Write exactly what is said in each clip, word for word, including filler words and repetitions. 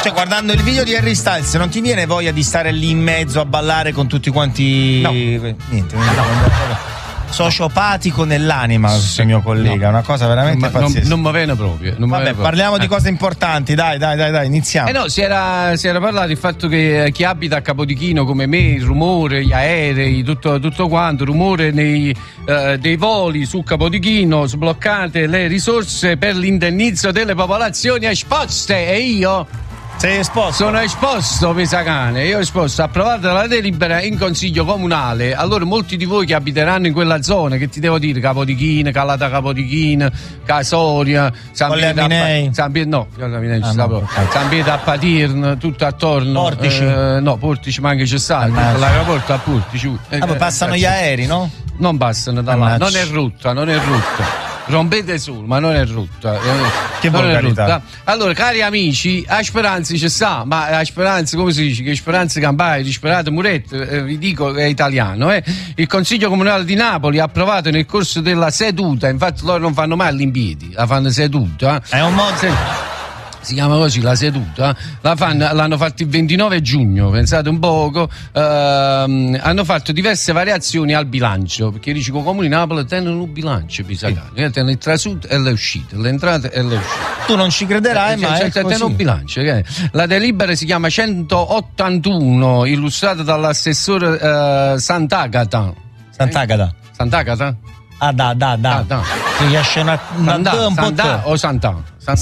Cioè, guardando il video di Harry Styles, non ti viene voglia di stare lì in mezzo a ballare con tutti quanti? No. Niente, niente. No. Sociopatico nell'anima, questo mio collega, no. Una cosa veramente non, pazzesca. Non, non mi viene proprio. Non Vabbè, proprio. parliamo eh. di cose importanti, dai, dai, dai, dai, iniziamo. Eh no, si era, si era parlato del fatto che chi abita a Capodichino come me, il rumore, gli aerei, tutto, tutto quanto, rumore nei, eh, dei voli su Capodichino, sbloccate le risorse per l'indennizzo delle popolazioni esposte e io... Sei esposto? Sono esposto, pesacane. Io ho esposto, approvata la delibera in consiglio comunale. Allora, molti di voi che abiteranno in quella zona, che ti devo dire, Capodichino, Calata Capodichino, Casoria, San Pietro a San Pietro, no, ah, no, San Pietro a Patirn, tutto attorno. Portici? Eh, no, Portici, ma anche c'è stato. Ah, l'aeroporto a Portici. Eh, ah, poi passano eh, gli aerei, no? Non passano da là, non è rotta, non è rotta. Rompete sul, ma non è rotta. Che non è volgarità. rotta. Allora, cari amici, a Speranza ci sta, ma a Speranza, come si dice? Che Speranza Campari, disperate Muretto, eh, vi dico è italiano, eh? Il Consiglio Comunale di Napoli ha approvato nel corso della seduta, infatti loro non fanno mai all'impiedi, la fanno seduta. È un modo. Se... Si chiama così la seduta, la fanno, l'hanno fatto il ventinove giugno, pensate un poco, ehm, hanno fatto diverse variazioni al bilancio, perché dice che i comuni di Napoli tengono un bilancio, pisacano, sì. Tengono il trasute e le uscite, le entrate e le uscite. Tu non ci crederai, eh, ma cioè, è così. Tengono un bilancio. Okay? La delibera si chiama centottantuno, illustrata dall'assessore eh, Sant'Agata. Sant'Agata? Sant'Agata? Ah, da, da, da. Ah, da. Ti esce una, una Sant'A, D un po' Sant'A o Sant'A?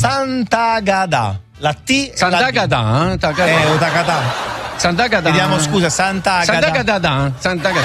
Sant'Agata. La T Sant'Agata, eh? Eh, o Takata. Sant'Agata. Vediamo, scusa, Sant'Agata. Sant'Agata, Sant'Agata.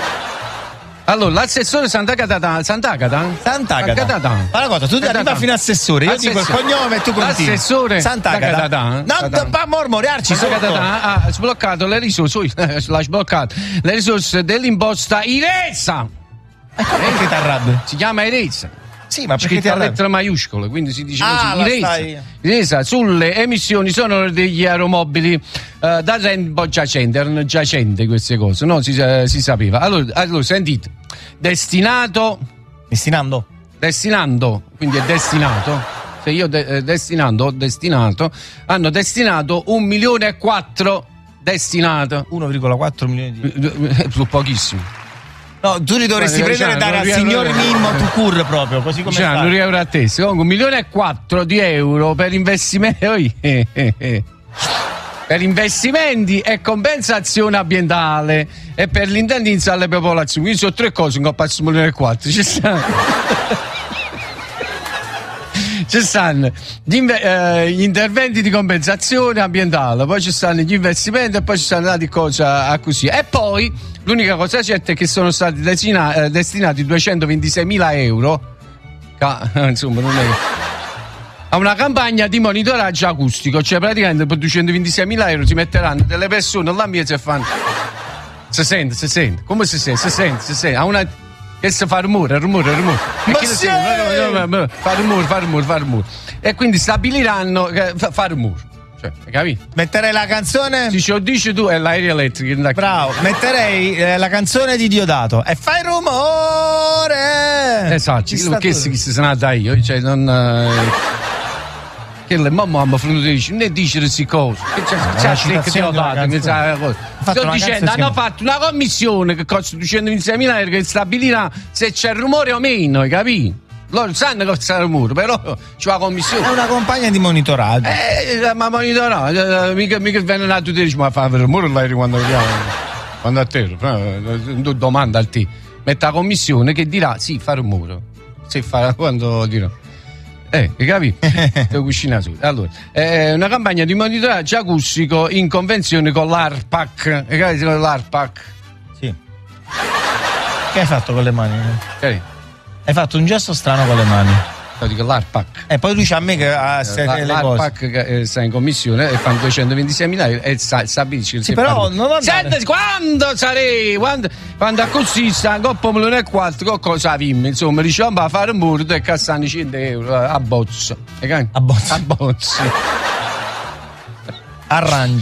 Allora, l'assessore Sant'Agata, Sant'Agata? Sant'Agata. Ma la cosa, tu ti arrivi fino all'assessore, io Assessore. dico il cognome e tu continui. L'assessore Sant'Agata. Non pa mormoriarci sotto. Ha sbloccato le risorse, l'ha sbloccato le risorse dell'imposta Irezza. E perché ti arrabbi? Si chiama Irezza. Sì, ma perché scritta ti a lettere maiuscole, quindi si dice ah, così. Irezza. Irezza sulle emissioni sonore degli aeromobili uh, da tempo giacente, erano giacente queste cose, no? Si, uh, si sapeva. Allora, allora, sentite, destinato. Destinando? Destinando, quindi è destinato. Se io de- eh, destinando, ho destinato, hanno destinato un milione e quattro destinato. uno virgola quattro milioni di Su pochissimo. No, tu li dovresti ma, prendere e dare al signor Mimmo Tucur proprio, così come cioè, sta. non euro a te. Comunque, un milione e quattro di euro per investimenti. Eh, eh, eh. Per investimenti e compensazione ambientale e per l'indennizzo alle popolazioni. Quindi sono tre cose che ho passato un milione e quattro. Ci stanno. Ci stanno gli, inve- eh, gli interventi di compensazione ambientale, poi ci stanno gli investimenti e poi ci stanno delle cose a così. E poi l'unica cosa certa è che sono stati destina- eh, destinati duecentoventiseimila euro, ca- insomma non è a una campagna di monitoraggio acustico, cioè praticamente per duecentoventiseimila euro si metteranno delle persone all'ambiente e fanno si sente, si sente, come si sente, si sente, si sente, a una che si fa rumore, rumore, rumore. Ma e sì! Fa rumore, fa rumore, fa rumore. E quindi stabiliranno che fa, fa rumore. Cioè, hai capito? Metterei la canzone. Si ce lo dici tu, è l'aria elettrica. Bravo, metterei eh, la canzone di Diodato. E fai rumore! Esatto, Ci che, che si, che si sono andata io, cioè non. Eh, che le mamma mi fanno dice, ne dice queste cose. Che c'è, c'è, c'è che ti ho dato, che c'è cosa. Sto dicendo, hanno fatto una commissione che costa duecentoventiseimila euro che stabilirà se c'è rumore o meno, hai capito? Loro sanno che c'è rumore, però c'è la commissione. È una campagna di monitoraggio. Eh, ma monitoraggio, eh, mica, mica viene là tu dici, ma fa rumore l'aereo quando quando a terra, tu domanda al te. Mette la commissione che dirà, sì, fa rumore. Se fa, quando dirà. Eh, hai capito? Devo cucinare su. Allora, è una campagna di monitoraggio acustico in convenzione con l'ARPAC. Hai capito con l'ARPAC? Sì. Che hai fatto con le mani? Okay. Hai fatto un gesto strano con le mani. Dico l'ARPAC. E poi lui c'ha a me che ha eh, la, le l'ARPAC cose. Che eh, sta in commissione e fanno duecentoventiseimila euro e sa, stabilisce che sì, però non va bene. Senti, quando sarei quando, quando a così sta coppa un milione e quattro cosa vimmo insomma diciamo a fare un muro e castano cento euro a bozzo a bozzo a bozzo arrangia Claudio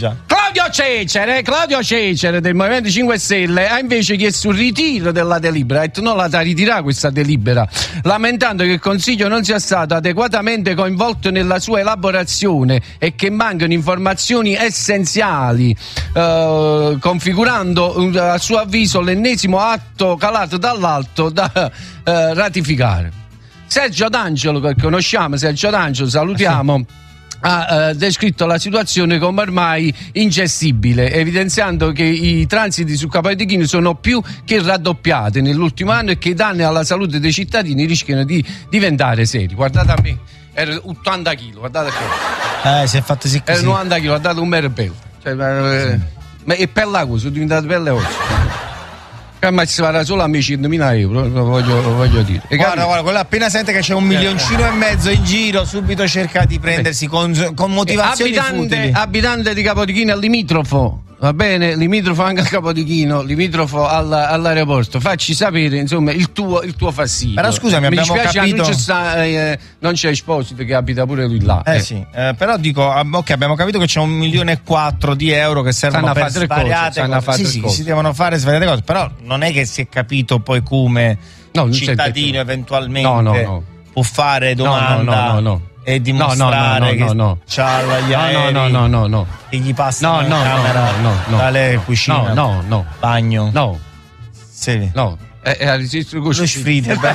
Claudio Cecere, Claudio Cecere del Movimento cinque Stelle ha invece chiesto un ritiro della delibera, ha detto no, la da ritirare questa delibera, lamentando che il Consiglio non sia stato adeguatamente coinvolto nella sua elaborazione e che mancano informazioni essenziali, eh, configurando a suo avviso l'ennesimo atto calato dall'alto da eh, ratificare. Sergio D'Angelo, che conosciamo, Sergio D'Angelo, salutiamo, ha eh, descritto la situazione come ormai ingestibile, evidenziando che i transiti su Capo di Chino sono più che raddoppiati nell'ultimo anno e che i danni alla salute dei cittadini rischiano di diventare seri. Guardate a me, era ottanta chili, guardate qua. Eh, si è fatto sì così. Era novanta chili, guardate un mero bello. Cioè, eh, ma è pelle cosa, sono diventate pelle ossa. Ma si farà solo a me centomila euro, lo voglio, lo voglio dire. E guarda, guarda, quello appena sente che c'è un milioncino e mezzo in giro, subito cerca di prendersi con, con motivazioni abitante, futili. Abitante di Capodichino, limitrofo, va bene, limitrofo anche al Capodichino, limitrofo all, all'aeroporto, facci sapere insomma il tuo, il tuo fastidio. Però scusami, mi abbiamo dispiace, capito... non c'è, sta, eh, non c'è Esposito che abita pure lui là. Eh, eh. sì, eh, però dico, ok, abbiamo capito che c'è un milione e quattro di euro che servono Sanno per svariate cose, cose. Sì, sì, cose. si devono fare svariate cose, però non è che si è capito poi come no, il cittadino eventualmente no, no, no. può fare domanda no, no, no, no. e dimostrare no, no, no, che no, no. c'ha gli aerei no, no, no, no, e gli passano no, no, in camera no, no, no, dalle no, cucine, no, no, no, bagno, no, sì. no, è, è a registro lo Sfried, beh.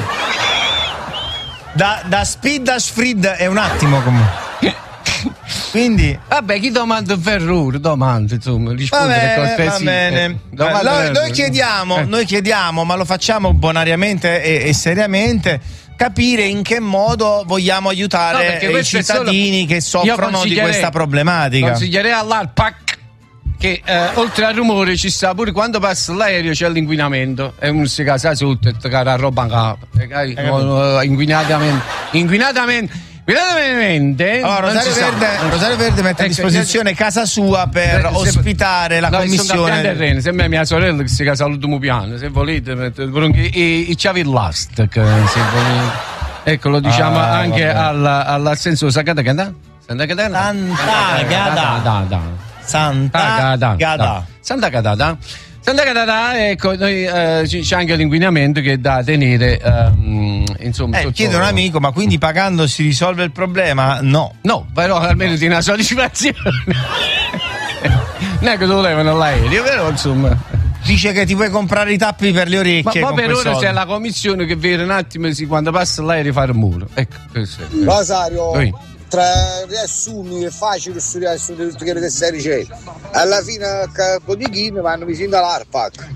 da, da Speed a Sfried è un attimo comunque. Quindi vabbè, chi domanda Ferrur domanda insomma rispondere va bene, cortesia. va bene. Eh, noi, noi chiediamo eh. noi chiediamo ma lo facciamo bonariamente e, e seriamente, capire in che modo vogliamo aiutare no, i cittadini solo... che soffrono di questa problematica. Consiglierei all'Arpac che eh, oltre al rumore ci sta pure quando passa l'aereo c'è l'inquinamento e uno si casa sotto e cara roba in capo, eh, inquinatamente inquinatamente Inquinatamente allora, Rosario Verde, Rosario Verde mette a disposizione casa sua per se, ospitare la no, commissione. Terreno, sembra mia sorella che si casa all'ultimo piano, se volete mettete i, i chiavi l'ast se volete. Ecco, lo diciamo ah, anche all'assenso Santa Gadà. Santa Gadà. Santa Gadà. Santa Gadà. Santa Gadà. Santa Gadà, ecco, noi, eh, c'è anche l'inquinamento che è da tenere, ehm, insomma. Eh, sotto... chiede un amico, ma quindi pagando si risolve il problema? No. No, però almeno di una soddisfazione. Non è che lo levano l'aereo, però insomma. Dice che ti puoi comprare i tappi per le orecchie. Ma, ma per ora soldi. c'è la commissione che vede un attimo si, quando passa l'aereo fare il muro. Ecco, questo è. Rosario. Poi. Tra riassumi è facile studiare su tutte le sei ricerche. Alla fine a Capodichino vanno vicino all'Arpac.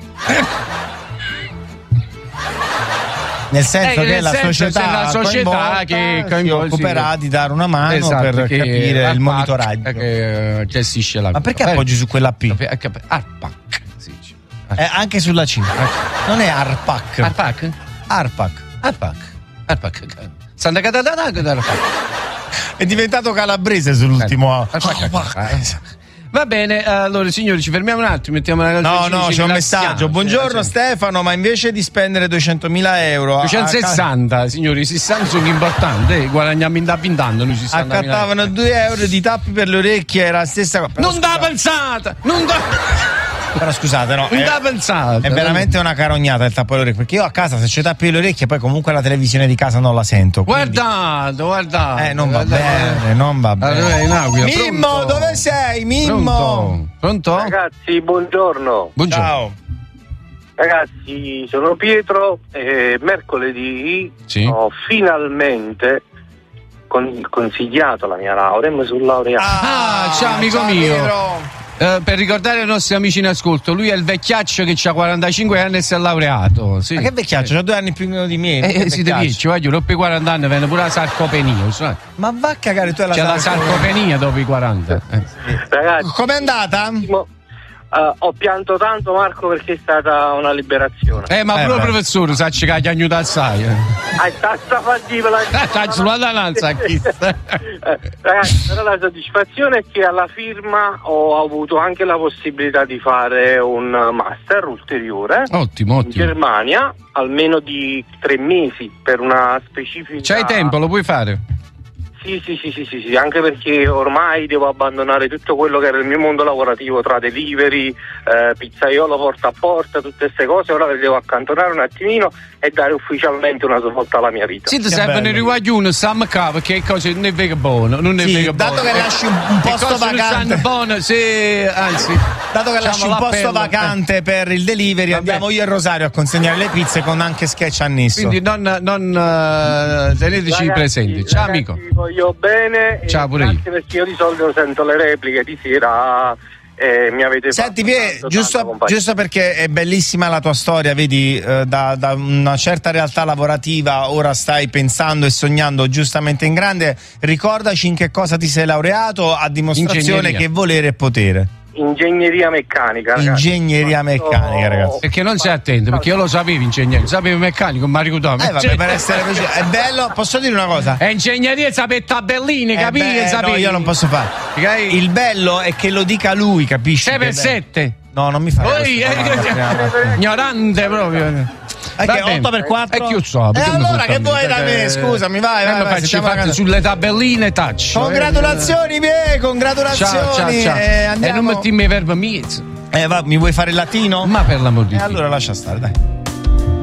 Nel senso eh, che nel la senso società, la società che si occuperà di dare una mano esatto, per capire il monitoraggio che uh, gestisce la ma perché eh, appoggi su quella P? Arpac sì, eh, anche sulla C non è Arpac Arpac Arpac Arpac Arpac Santa Catarina è diventato calabrese sull'ultimo. Va bene, allora signori, ci fermiamo un attimo, mettiamo la No, no, c'è un messaggio. Buongiorno sì, Stefano, ma invece di spendere duecentomila euro duecentosessanta, a... signori, sessanta sono importanti, guadagniamo in pintando, noi accattavano due euro di tappi per le orecchie, era la stessa cosa. Non da pensata, non da Però scusate, no, non è, da pensata. È veramente una carognata il tappo alle orecchie, perché io a casa se c'è tappi alle orecchie poi comunque la televisione di casa non la sento. Quindi... Guardate, guardate. Eh, non va guardate. bene, non va bene. Allora, in Aquila, Mimmo, pronto? dove sei? Mimmo. Pronto? Pronto? Ragazzi, buongiorno. Buongiorno. Ciao. Ragazzi, sono Pietro e mercoledì sì. ho finalmente con- consigliato la mia laurea e mi sono laureato. Ah, ciao amico ciao, mio. Pietro. Uh, per ricordare ai nostri amici in ascolto, lui è il vecchiaccio che ha quarantacinque anni e si è laureato. Sì. Ma che vecchiaccio? C'ha due anni più di me. Eh, eh, si deve ci voglio, dopo i quaranta anni viene pure la sarcopenia. Sai? Ma va a cagare tu alla C'è la sarcopenia dopo i quaranta. Eh. Ragazzi, com'è andata? Uh, ho pianto tanto Marco perché è stata una liberazione. Eh, ma eh, pure il beh. professore sa che ha aiutato assai. Eh. Ah, tazza fativa la Ragazzi, però la soddisfazione è che alla firma ho avuto anche la possibilità di fare un master ulteriore. Ottimo, ottimo. In Germania, almeno di tre mesi per una specifica. C'hai tempo, lo puoi fare? Sì, sì, sì, sì, sì, sì, anche perché ormai devo abbandonare tutto quello che era il mio mondo lavorativo tra delivery, eh, pizzaiolo porta a porta, tutte queste cose, ora le devo accantonare un attimino e dare ufficialmente una svolta alla mia vita. Sì, ti Che servono bello. i riguaglioni, Sam K, perché cose non è vero buono, non è Sì, vero dato buono. che lasci un- un Le posto cose non vacante. stanno buone, sì, anzi. Dato che lasci facciamo un posto l'appello. vacante per il delivery, Vabbè. andiamo io e Rosario a consegnare le pizze con anche sketch annesso. Quindi non, non eh, teneteci Ragazzi, presenti. Ciao ragazzi, amico. vi voglio bene. e Ciao, pure io. grazie perché io di solito sento le repliche di sera e mi avete Senti fatto Pie, tanto, giusto, tanta compagnia. giusto perché è bellissima la tua storia, vedi, eh, da, da una certa realtà lavorativa ora stai pensando e sognando giustamente in grande, ricordaci in che cosa ti sei laureato, a dimostrazione Ingegneria. che volere è potere. Ingegneria meccanica, ragazzi. Ingegneria meccanica, ragazzi. Perché non sei attento, perché io lo sapevo ingegnere, sapevo meccanico, ma ricordavo. Eh vabbè, per essere preciso, è bello, posso dire una cosa? È ingegneria, sapere tabelline, Eh capì? beh, no, Sapevi? io non posso fare. Ok? Il bello è che lo dica lui, capisci? sei per Che bello. sette. No, non mi fai Poi, questo, no, no, no. ignorante proprio. Eh, Va che bene. otto per quattro? E chi lo so? E perché mi allora fai che vuoi da me? perché- Scusami, vai, Eh, vai, ma vai, facci stiamo fatti facendo- sulle tabelline touch. Congratulazioni, Pie, congratulazioni. Ciao, ciao, ciao. Eh, E andiamo. non metti i verbo mezzo. Eh, va, mi vuoi fare il latino? Ma per l'amor di E Dio. allora lascia stare, dai.